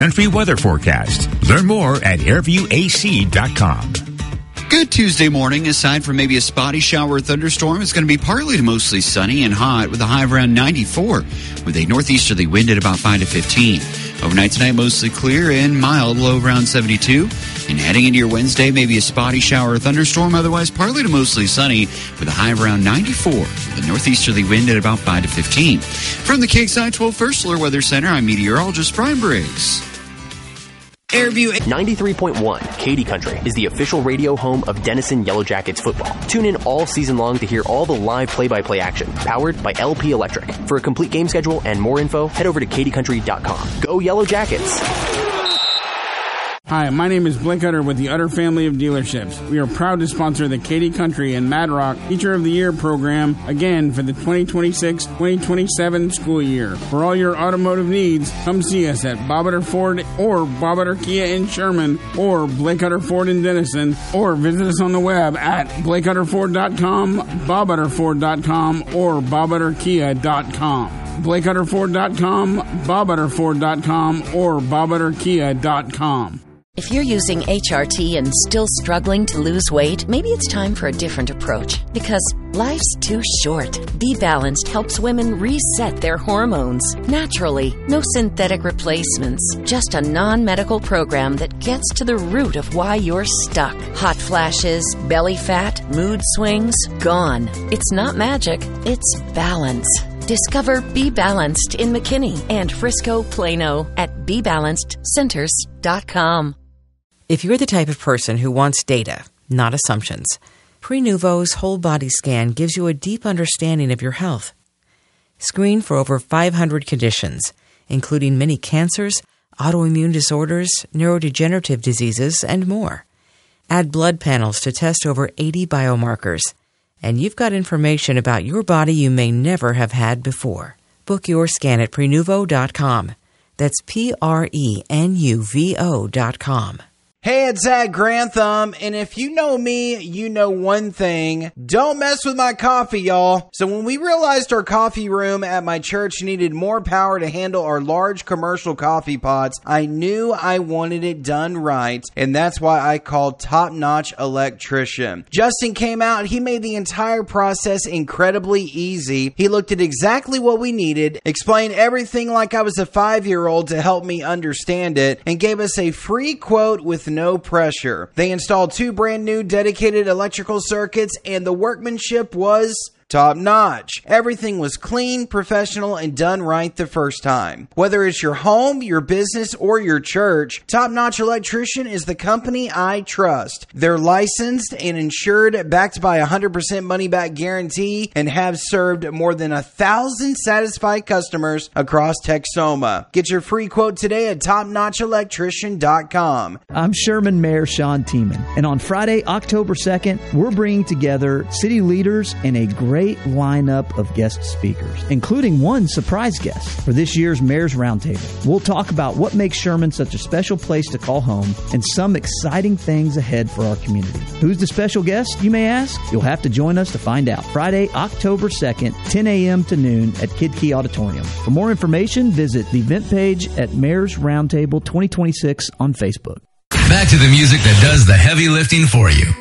and free weather forecast. Learn more at airviewac.com. Good Tuesday morning. Aside from maybe a spotty shower or thunderstorm, it's going to be partly to mostly sunny and hot with a high of around 94 with a northeasterly wind at about 5 to 15. Overnight tonight, mostly clear and mild, low around 72. And heading into your Wednesday, maybe a spotty shower or thunderstorm, otherwise partly to mostly sunny with a high of around 94 with a northeasterly wind at about 5 to 15. From the KXI 12 First Alert Weather Center, I'm meteorologist Brian Briggs. Airview 93.1 Katy Country is the official radio home of Denison Yellow Jackets football. Tune in all season long to hear all the live play-by-play action, powered by LP Electric. For a complete game schedule and more info, head over to katycountry.com. Go Yellow Jackets! Hi, my name is Blake Utter with the Utter family of dealerships. We are proud to sponsor the Katy Country and Mad Rock Teacher of the Year program again for the 2026-2027 school year. For all your automotive needs, come see us at Bob Utter Ford or Bob Utter Kia in Sherman or Blake Utter Ford in Denison, or visit us on the web at BlakeUtterFord.com, BobUtterFord.com, or BobUtterKia.com. BlakeUtterFord.com, BobUtterFord.com, or BobUtterKia.com. If you're using HRT and still struggling to lose weight, maybe it's time for a different approach. Because life's too short. Be Balanced helps women reset their hormones naturally. No synthetic replacements. Just a non-medical program that gets to the root of why you're stuck. Hot flashes, belly fat, mood swings, gone. It's not magic. It's balance. Discover Be Balanced in McKinney and Frisco, Plano at BeBalancedCenters.com. If you're the type of person who wants data, not assumptions, Prenuvo's whole body scan gives you a deep understanding of your health. Screen for over 500 conditions, including many cancers, autoimmune disorders, neurodegenerative diseases, and more. Add blood panels to test over 80 biomarkers. And you've got information about your body you may never have had before. Book your scan at Prenuvo.com. That's Prenuvo.com. Hey, it's Zach Grantham, and if you know me, you know one thing. Don't mess with my coffee, y'all. So when we realized our coffee room at my church needed more power to handle our large commercial coffee pots, I knew I wanted it done right, and that's why I called Top Notch Electrician. Justin came out, he made the entire process incredibly easy. He looked at exactly what we needed, explained everything like I was a 5-year-old to help me understand it, and gave us a free quote with no pressure. They installed 2 brand new dedicated electrical circuits, and the workmanship was top notch. Everything was clean, professional, and done right the first time. Whether it's your home, your business, or your church, Top Notch Electrician is the company I trust. They're licensed and insured, backed by a 100% money-back guarantee, and have served more than 1,000 satisfied customers across Texoma. Get your free quote today at TopNotchElectrician.com. I'm Sherman Mayor Sean Tiemann, and on Friday, October 2nd, we're bringing together city leaders and a great lineup of guest speakers, including one surprise guest for this year's Mayor's Roundtable. We'll talk about what makes Sherman such a special place to call home and some exciting things ahead for our community. Who's the special guest, you may ask? You'll have to join us to find out. Friday, October 2nd, 10 a.m. to noon at Kid Key Auditorium. For more information, visit the event page at Mayor's Roundtable 2026 on Facebook. Back to the music that does the heavy lifting for you.